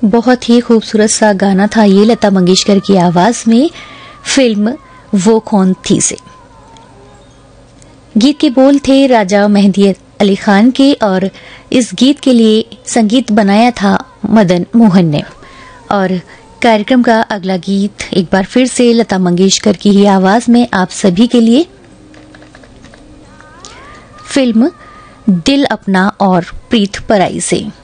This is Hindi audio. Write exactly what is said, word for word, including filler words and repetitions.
बहुत ही खूबसूरत सा गाना था ये, लता मंगेशकर की आवाज में, फिल्म वो कौन थी से। गीत के बोल थे राजा मेहंदी अली खान के और इस गीत के लिए संगीत बनाया था मदन मोहन ने। और कार्यक्रम का अगला गीत एक बार फिर से लता मंगेशकर की ही आवाज में आप सभी के लिए, फिल्म दिल अपना और प्रीत पराई से।